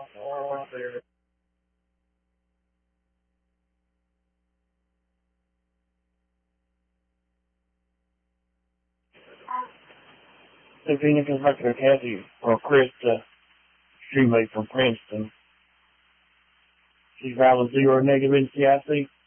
The Phoenix Inspector Cassie or Krista, teammate from Princeton. She's valid 0 negative in CIC.